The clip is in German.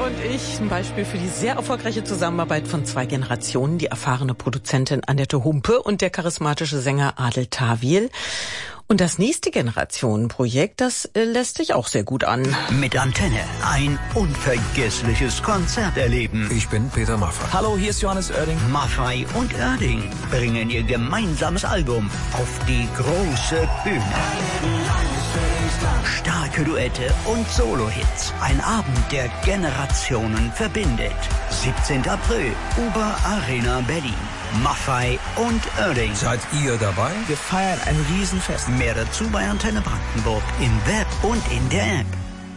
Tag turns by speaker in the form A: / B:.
A: und ich ein Beispiel für die sehr erfolgreiche Zusammenarbeit von zwei Generationen, die erfahrene Produzentin Annette Humpe und der charismatische Sänger Adel Tawil. Und das nächste Generationenprojekt, das lässt sich auch sehr gut an.
B: Mit Antenne ein unvergessliches Konzert erleben.
C: Ich bin Peter Maffay.
D: Hallo, hier ist Johannes Oerding.
B: Maffay und Oerding bringen ihr gemeinsames Album auf die große Bühne. Starke Duette und Solo-Hits. Ein Abend, der Generationen verbindet. 17. April, Uber Arena Berlin. Maffay und Oerding.
C: Seid ihr dabei?
D: Wir feiern ein Riesenfest.
B: Mehr dazu bei Antenne Brandenburg im Web und in der App.